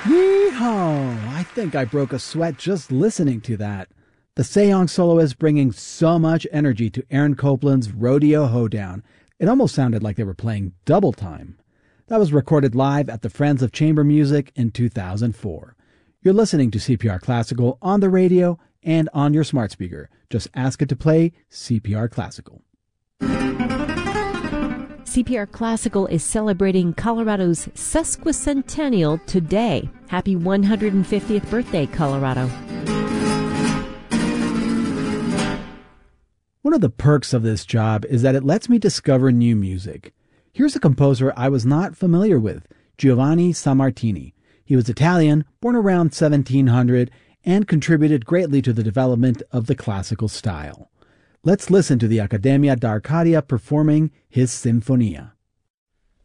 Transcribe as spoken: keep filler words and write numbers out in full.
Yeehaw! I think I broke a sweat just listening to that. The Sejong soloists bringing so much energy to Aaron Copland's Rodeo Hoedown. It almost sounded like they were playing double time. That was recorded live at the Friends of Chamber Music in two thousand four. You're listening to C P R Classical on the radio and on your smart speaker. Just ask it to play C P R Classical. C P R Classical is celebrating Colorado's sesquicentennial today. Happy one hundred fiftieth birthday, Colorado. One of the perks of this job is that it lets me discover new music. Here's a composer I was not familiar with, Giovanni Sammartini. He was Italian, born around seventeen hundred, and contributed greatly to the development of the classical style. Let's listen to the Accademia d'Arcadia performing his Sinfonia.